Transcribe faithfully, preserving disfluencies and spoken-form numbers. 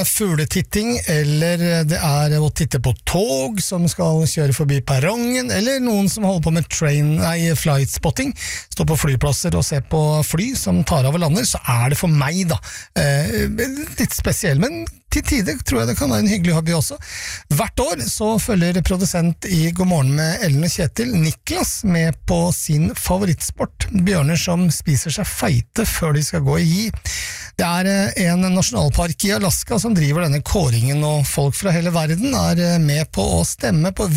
er fugletitting, eller det er å titte på tog som skal kjøre forbi perrongen, eller noen som holder på med train, nei, flight spotting, står på flyplasser og ser på fly som tar av og lander, så er det for meg da eh, litt spesiell, men til tider tror jeg det kan være en hyggelig hobby også. Hvert år så følger produsent i God morgen med Ellen og Kjetil, Niklas, med på sin favorittsport, bjørner som spiser seg feite før de skal gå i gi. Det er en nasjonalpark i Alaska som driver denne kåringen, og folk fra hele verden er med på å stemme på